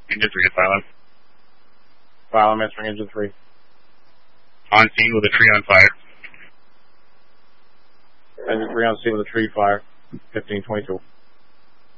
Engine 3 is silent. Silent, answering Engine 3. On scene with a tree on fire. Engine 3 on scene with a tree fire. 1522.